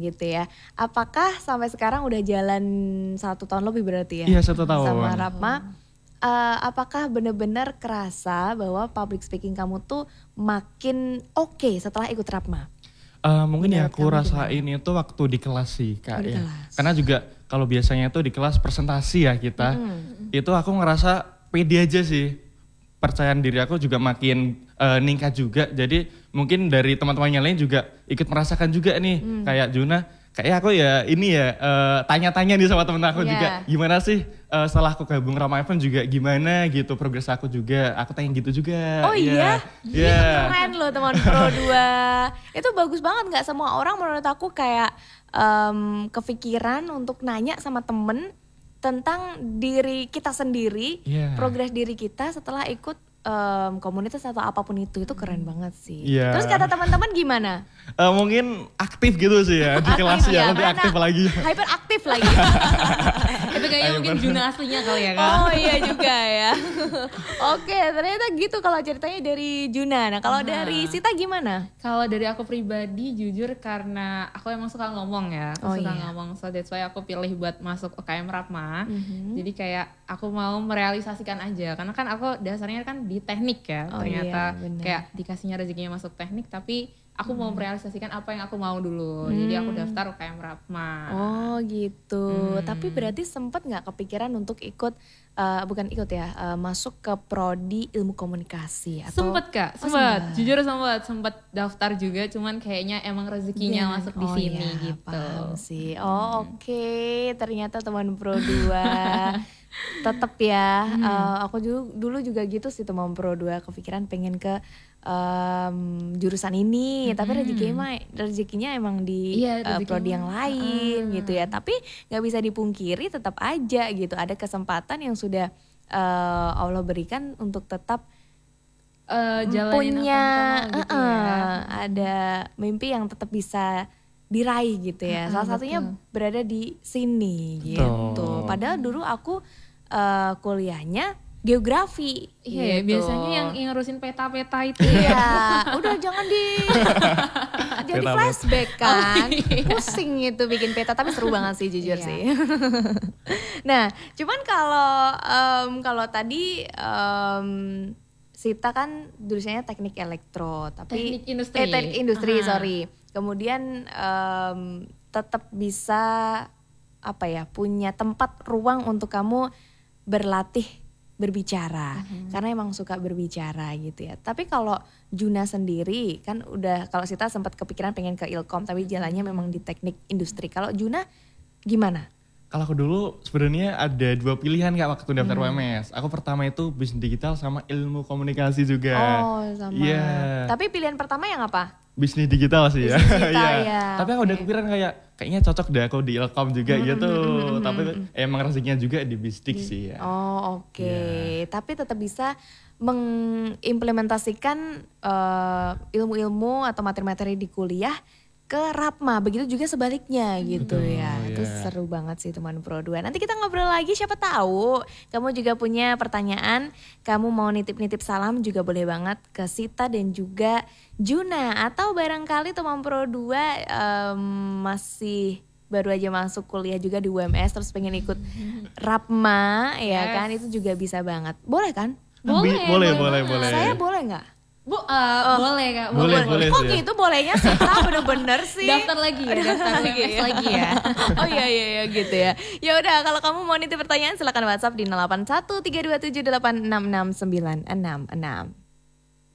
gitu ya. Apakah sampai sekarang udah jalan 1 tahun lebih berarti ya? Iya 1 tahun. Sama Rapma. Apakah benar-benar kerasa bahwa public speaking kamu tuh makin oke setelah ikut Rapma? Mungkin ya Menurut aku kamu rasain itu waktu di kelas sih Kak di ya. kelas. Karena juga kalau biasanya tuh di kelas presentasi ya kita, itu aku ngerasa pede aja sih. Percayaan diri aku juga makin ningkat juga. Jadi mungkin dari teman-teman yang lain juga ikut merasakan juga nih. Kayak Juna, kayak aku ya ini ya tanya-tanya nih sama temen aku juga. Gimana sih setelah aku gabung Rama FM juga gimana gitu progres aku juga. Aku tanya gitu juga. Oh iya? Iya. Keren loh teman Pro 2. Itu bagus banget, gak semua orang menurut aku kayak kepikiran untuk nanya sama temen tentang diri kita sendiri, progres diri kita setelah ikut komunitas atau apapun itu keren banget sih. Terus kata teman-teman gimana? Mungkin aktif gitu sih ya di kelas ya, lebih aktif lagi. Hyper aktif lagi. Itu kayaknya mungkin Juna aslinya kali ya Kak. Oh iya juga ya. Oke, ternyata gitu kalau ceritanya dari Juna. Nah kalau dari Sita gimana? Kalau dari aku pribadi jujur karena aku emang suka ngomong ya. Aku suka ngomong, so that's why aku pilih buat masuk UKM Rapma. Jadi kayak aku mau merealisasikan aja. Karena kan aku dasarnya kan di teknik ya. Ternyata kayak dikasihnya rezekinya masuk teknik tapi aku mau merealisasikan apa yang aku mau dulu. Jadi aku daftar UKM Rapma. Oh gitu. Tapi berarti sempet gak kepikiran untuk ikut, bukan ikut ya, masuk ke prodi ilmu komunikasi? Atau... Sempet Kak, sempet. Jujur sempet daftar juga. Cuman kayaknya emang rezekinya masuk di sini gitu. Paham sih. Oke. Ternyata teman Pro 2. Tetep ya, aku dulu juga gitu sih teman Pro 2. Kepikiran pengen ke jurusan ini, tapi rezekinya emang di prodi yang lain gitu ya. Tapi nggak bisa dipungkiri tetap aja gitu ada kesempatan yang sudah Allah berikan untuk tetap punya gitu ya. Ada mimpi yang tetap bisa diraih gitu ya. Salah satunya berada di sini gitu. Padahal dulu aku kuliahnya geografi. Iya, gitu. Biasanya yang ngurusin peta-peta itu. Iya, udah jangan jadi flashback kan. Pusing itu bikin peta, tapi seru banget sih jujur sih. Nah, cuman kalau tadi Sita kan jurusannya teknik elektro, tapi teknik industri, sorry. Kemudian tetap bisa punya tempat ruang untuk kamu berlatih berbicara karena emang suka berbicara gitu ya. Tapi kalau Juna sendiri kan udah, kalau Sita sempat kepikiran pengen ke Ilkom tapi jalannya memang di teknik industri. Kalau Juna gimana? Kalau aku dulu sebenarnya ada 2 pilihan Kak waktu daftar UMS. Aku pertama itu bisnis digital sama ilmu komunikasi juga. Oh sama. Tapi pilihan pertama yang apa? Bisnis digital sih ya. Ya. Tapi aku udah kepikiran kayaknya cocok deh aku di Ilkom juga gitu. Tapi emang rezekinya juga di bisdik sih ya. Oh oke. Tapi tetap bisa mengimplementasikan ilmu-ilmu atau materi-materi di kuliah ke Rapma, begitu juga sebaliknya gitu. Betul, ya. Itu seru banget sih teman Pro 2. Nanti kita ngobrol lagi, siapa tahu kamu juga punya pertanyaan, kamu mau nitip-nitip salam juga boleh banget ke Sita dan juga Juna. Atau barangkali teman Pro 2 masih baru aja masuk kuliah juga di UMS terus pengen ikut Rapma ya kan, itu juga bisa banget. Boleh kan? Boleh. Saya boleh nggak? Boleh Kak. Boleh. Kok gitu bolehnya sih? Bener-bener sih. Daftar lagi ya. Oh iya gitu ya. Ya udah, kalau kamu mau nitip pertanyaan silakan WhatsApp di 081 327 866 966.